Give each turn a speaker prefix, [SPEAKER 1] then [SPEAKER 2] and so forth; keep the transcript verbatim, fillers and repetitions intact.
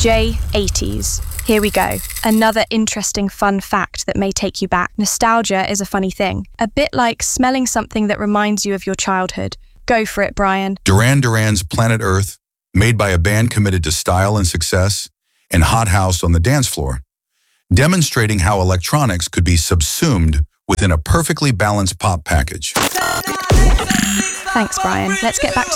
[SPEAKER 1] J eighties. Here we go. Another interesting fun fact that may take you back. Nostalgia is a funny thing. A bit like smelling something that reminds you of your childhood. Go for it, Brian.
[SPEAKER 2] Duran Duran's Planet Earth, made by a band committed to style and success, and Hot House on the dance floor, demonstrating how electronics could be subsumed within a perfectly balanced pop package.
[SPEAKER 1] Thanks, Brian. Let's get back to